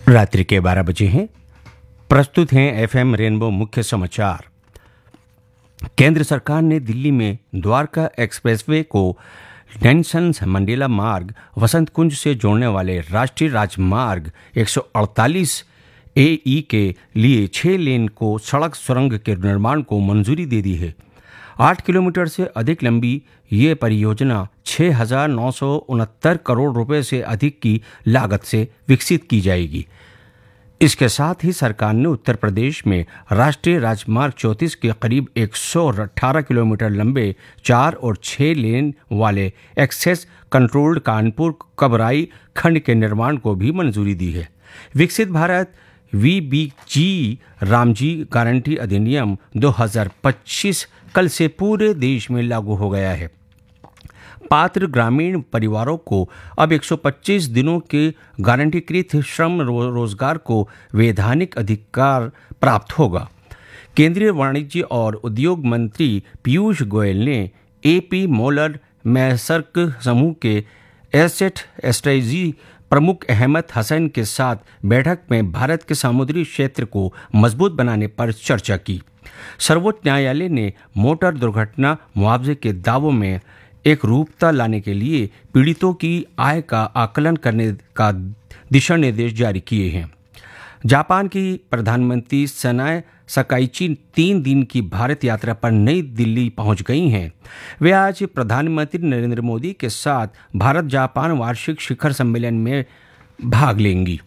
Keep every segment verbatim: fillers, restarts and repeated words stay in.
रात्रि के बारह बजे हैं। प्रस्तुत हैं एफएम रेनबो मुख्य समाचार। केंद्र सरकार ने दिल्ली में द्वारका एक्सप्रेसवे को नेल्सन मंडेला मार्ग वसंत कुंज से जोड़ने वाले राष्ट्रीय राजमार्ग एक सौ अड़तालीस ए ई के लिए छह लेन को सड़क सुरंग के निर्माण को मंजूरी दे दी है। आठ किलोमीटर से अधिक लंबी ये परियोजना छह हजार नौ सौ उनहत्तर करोड़ रुपए से अधिक की लागत से विकसित की जाएगी। इसके साथ ही सरकार ने उत्तर प्रदेश में राष्ट्रीय राजमार्ग चौंतीस के करीब एक सौ अठारह किलोमीटर लंबे चार और छह लेन वाले एक्सेस कंट्रोल्ड कानपुर कबराई खंड के निर्माण को भी मंजूरी दी है। विकसित Bharat we B ji Ramji guarantee अधिनियम दो हज़ार पच्चीस कल से पूरे देश में लागू हो गया है। पात्र ग्रामीण परिवारों को अब एक सौ पच्चीस दिनों के गारंटीकृत श्रम रो, रोजगार को वैधानिक अधिकार प्राप्त होगा। केंद्रीय वाणिज्य और उद्योग मंत्री पीयूष गोयल ने एपी मोलर मैसर्क समूह के एसेट स्ट्रेटजी प्रमुख अहमद हसन के साथ बैठक में भारत के समुद्री क्षेत्र को मजबूत बनाने पर चर्चा की। सर्वोच्च न्यायालय ने मोटर दुर्घटना मुआवजे के दावों में एक रूपता लाने के लिए पीड़ितों की आय का आकलन करने का दिशा निर्देश जारी किए हैं। जापान की प्रधानमंत्री सनाए सकाइची तीन दिन की भारत यात्रा पर नई दिल्ली पहुंच गई हैं। वे आज प्रधानमंत्री नरेंद्र मोदी के साथ भारत जापान वार्षिक शिखर सम्मेलन में भाग लेंगी।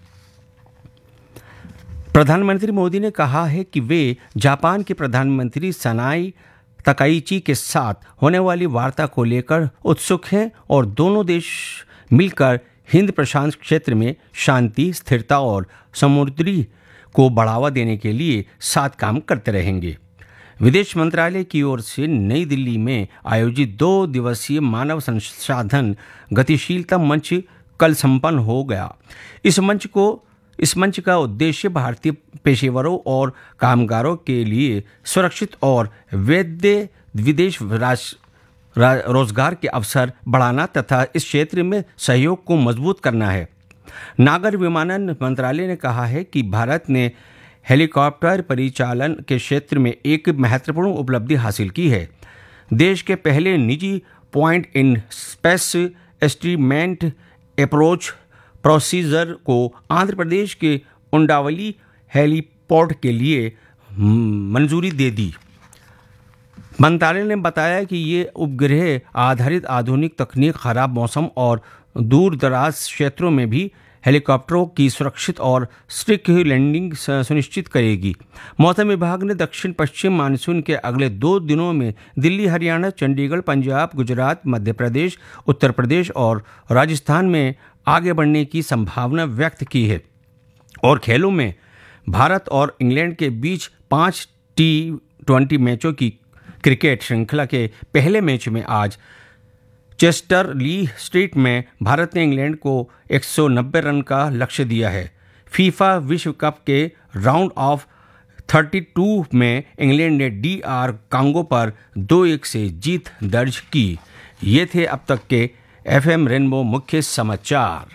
प्रधानमंत्री मोदी ने कहा है कि वे जापान के प्रधानमंत्री सनाई तकाइची के साथ होने वाली वार्ता को लेकर उत्सुक हैं और दोनों देश मिलकर हिंद प्रशांत क्षेत्र में शांति, स्थिरता और समुद्री को बढ़ावा देने के लिए साथ काम करते रहेंगे। विदेश मंत्रालय की ओर से नई दिल्ली में आयोजित दो दिवसीय मानव संसाधन गतिशीलता मंच कल संपन्न हो गया। इस मंच को इस मंच का उद्देश्य भारतीय पेशेवरों और कामगारों के लिए सुरक्षित और वैध विदेश रोजगार के अवसर बढ़ाना तथा इस क्षेत्र में सहयोग को मजबूत करना है। नागर विमानन मंत्रालय ने कहा है कि भारत ने हेलीकॉप्टर परिचालन के क्षेत्र में एक महत्वपूर्ण उपलब्धि हासिल की है। देश के पहले निजी point in space एस्टीमेंट approach procedure को आंध्र प्रदेश के उंडावली हेलीपोर्ट के लिए मंजूरी दे दी। मंत्रालय ने बताया कि ये उपग्रह आधारित आधुनिक तकनीक खराब मौसम और दूर दराज क्षेत्रों में भी हेलीकॉप्टरों की सुरक्षित और स्टिक लैंडिंग सुनिश्चित करेगी। मौसम विभाग ने दक्षिण पश्चिम मानसून के अगले दो दिनों में दिल्ली, हरियाणा, चंडीगढ़, पंजाब, गुजरात, मध्य प्रदेश, उत्तर प्रदेश और राजस्थान में आगे बढ़ने की संभावना व्यक्त की है। और खेलों में भारत और इंग्लैंड के बीच पांच टी ट्वेंटी मैचों की क्रिकेट श्रृंखला के पहले मैच में आज चेस्टर ली स्ट्रीट में भारत ने इंग्लैंड को एक सौ नब्बे रन का लक्ष्य दिया है। फीफा विश्व कप के राउंड ऑफ बत्तीस में इंग्लैंड ने डी आर कांगो पर दो एक से जीत दर्ज की। ये थे अब तक के एफएम रेनबो मुख्य समाचार।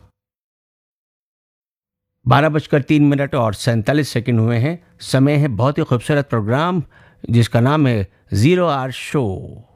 बारह बजकर तीन मिनट और सैंतालीस सेकंड हुए हैं। समय है बहुत ही खूबसूरत प्रोग्राम जिसका नाम है जीरो आवर शो।